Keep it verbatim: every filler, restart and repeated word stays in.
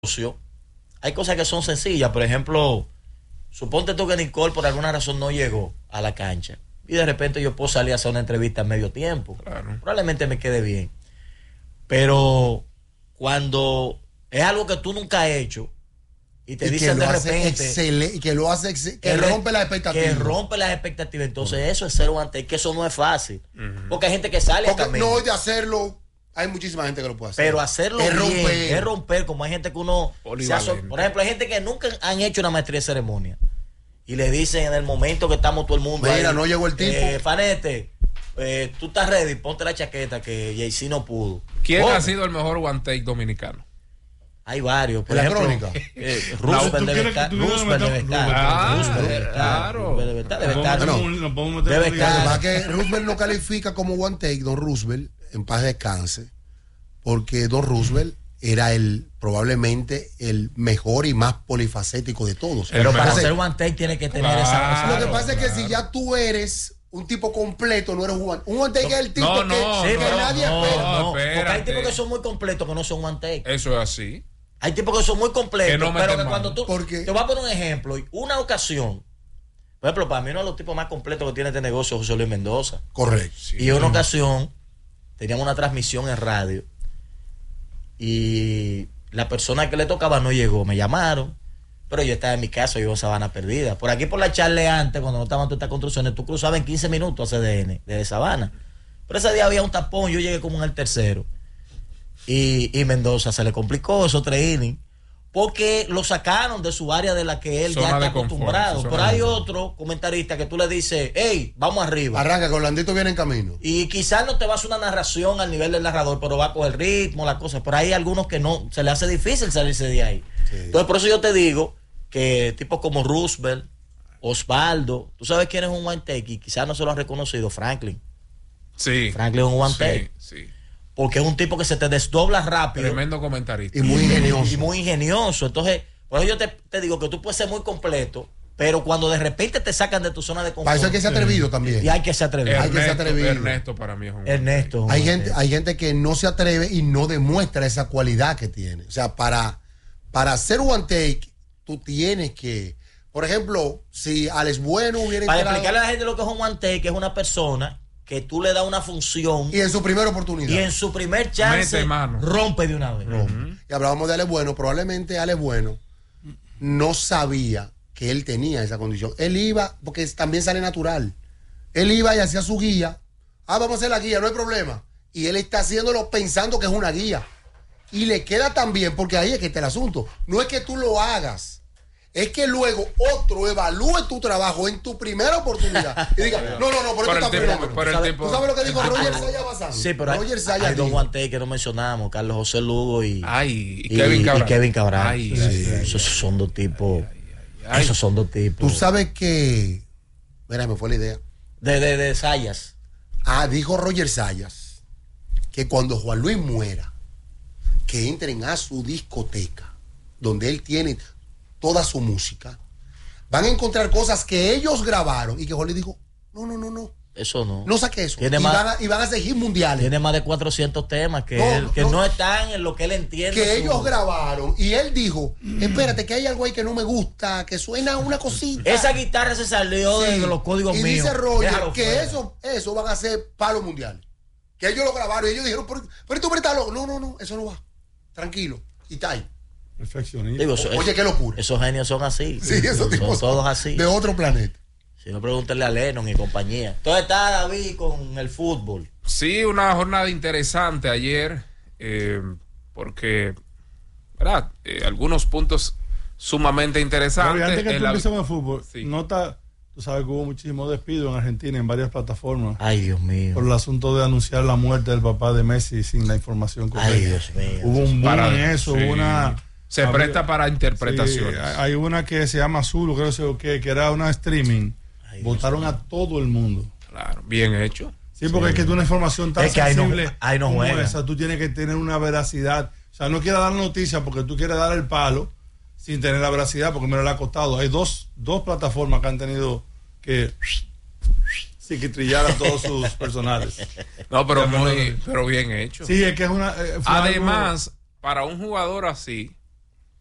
hay cosas que son sencillas. Por ejemplo, suponte tú que Nicole por alguna razón no llegó a la cancha y de repente yo puedo salir a hacer una entrevista a medio tiempo. Claro. Probablemente me quede bien. Pero cuando es algo que tú nunca has hecho y te y dicen de repente y que lo hace que, que rompe las expectativas. Que rompe las expectativas. Entonces uh-huh. eso es ser un ante, que eso no es fácil. Uh-huh. Porque hay gente que sale Porque también. No, de hacerlo. Hay muchísima gente que lo puede hacer. Pero hacerlo es bien, romper. Es romper, como hay gente que uno... Se hace, por ejemplo, hay gente que nunca han hecho una maestría de ceremonia. Y le dicen en el momento que estamos todo el mundo Mira, ahí, no llegó el tipo. Eh, Fanete, eh, tú estás ready, ponte la chaqueta que Jay-Z no pudo. ¿Quién oh. ha sido el mejor one take dominicano? Hay varios. Por la ejemplo, crónica. Eh, Roosevelt debe estar. Roosevelt debe estar. Roosevelt debe estar. Claro. Debe estar. Debe estar. Debe estar. Que Roosevelt no califica como one take, don Roosevelt, en paz descanse. Porque don Roosevelt era el probablemente el mejor y más polifacético de todos. Pero para hacer one take tiene que tener claro, esa cosa. Lo que pasa claro. es que si ya tú eres un tipo completo, no eres un one, un one take. No, es el tipo no, que, no, que no, nadie no, espera. No, porque hay tipos que son muy completos que no son one take. Eso es así. Hay tipos que son muy completos, que no pero que mal. cuando tú... Porque... Te voy a poner un ejemplo. Una ocasión, por ejemplo, para mí uno de los tipos más completos que tiene este negocio es José Luis Mendoza. Correcto. Sí. Y una ocasión, teníamos una transmisión en radio y la persona que le tocaba no llegó. Me llamaron, pero yo estaba en mi casa, yo en Sabana Perdida. Por aquí por la Charle antes, cuando no estaban todas estas construcciones, tú cruzabas en quince minutos a C D N, desde Sabana. Pero ese día había un tapón, yo llegué como en el tercero. Y, y Mendoza se le complicó esos tres innings, porque lo sacaron de su área de la que él zona ya está acostumbrado. Pero hay otro comentarista que tú le dices, hey, vamos arriba. Arranca, que Orlandito viene en camino. Y quizás no te va a hacer una narración al nivel del narrador, pero va a coger ritmo, la cosa. Pero hay algunos que no, se le hace difícil salirse de ahí. Sí. Entonces, por eso yo te digo que tipos como Roosevelt, Osvaldo, tú sabes quién es un one take y quizás no se lo han reconocido, Franklin. Sí. Franklin es un one sí, take. Sí. Porque es un tipo que se te desdobla rápido. Tremendo comentarista. Y muy ingenioso. Y muy ingenioso. Entonces, por eso yo te, te digo que tú puedes ser muy completo, pero cuando de repente te sacan de tu zona de confort. Para eso hay que ser atrevido sí. también. Y hay que ser atrevido. Ernesto, hay que ser atrevido. Ernesto para mí es un Ernesto. Hay gente, hay gente que no se atreve y no demuestra esa cualidad que tiene. O sea, para, para hacer one take, tú tienes que... Por ejemplo, si Alex Bueno hubiera... Para entrado, explicarle a la gente lo que es un one take, es una persona que tú le das una función y en su primera oportunidad y en su primer chance rompe de una vez. Uh-huh. Y hablábamos de Alex Bueno, probablemente Alex Bueno no sabía que él tenía esa condición. Él iba, porque también sale natural, él iba y hacía su guía. Ah, vamos a hacer la guía, no hay problema. Y él está haciéndolo pensando que es una guía. Y le queda tan bien, porque ahí es que está el asunto. No es que tú lo hagas, es que luego otro evalúe tu trabajo en tu primera oportunidad y diga, no, no, no, por esto está fenómeno. ¿Tú sabes, ¿Tú sabes lo que dijo Roger Saya Bazán? Sí, pero Roger hay, Saya hay dos one take que no mencionamos, Carlos José Lugo y, ay, y, y Kevin Cabral. Y Kevin Cabral. Ay, sí, ay, esos ay, son dos tipos. Ay, ay, ay. Esos son dos tipos. Tú sabes que... Mira, me fue la idea. De, de, de Sayas. Ah, dijo Roger Sayas que cuando Juan Luis muera, que entren a su discoteca, donde él tiene toda su música, van a encontrar cosas que ellos grabaron y que Juan Luis dijo, no, no, no, no. Eso no. No saque eso. Tiene y, más, van a, y van a ser hits mundiales. Tiene más de cuatrocientos temas que, no, él, que no, no están en lo que él entiende. Que su... ellos grabaron. Y él dijo, espérate, que hay algo ahí que no me gusta, que suena una cosita. Esa guitarra se salió sí. de los códigos y míos. Y dice Roger que eso, eso van a ser palos mundiales. Que ellos lo grabaron y ellos dijeron, pero, pero tú me estás loco. No, no, no, eso no va. Tranquilo. Y está ahí. Perfeccionista. Digo, o, oye, qué locura. Esos genios son así. Sí, esos tipos son todos así. De otro planeta. Si no, pregúntale a Lennon y compañía. Entonces está David con el fútbol. Sí, una jornada interesante ayer, eh, porque, ¿verdad? Eh, algunos puntos sumamente interesantes. Pero antes que tú la... empieces con el fútbol, sí. nota, tú sabes que hubo muchísimo despido en Argentina en varias plataformas. Ay, Dios mío. Por el asunto de anunciar la muerte del papá de Messi sin la información correcta. Ay, Dios mío. Hubo un boom para, en eso, sí. hubo una... Se había, presta para interpretaciones. Sí, hay una que se llama Zulu, creo que, que era una streaming. Ay, votaron a todo el mundo. Claro, bien hecho. Sí, porque sí. es que es una información tan es que sensible ahí no, ahí no como juega. esa, tú tienes que tener una veracidad. O sea, no quieres dar noticia porque tú quieres dar el palo sin tener la veracidad, porque me lo ha costado. Hay dos, dos plataformas que han tenido que psiquitrillar a todos sus personales. No, pero muy, pero bien hecho. Sí, es que es una... Eh, Además, algo... para un jugador así,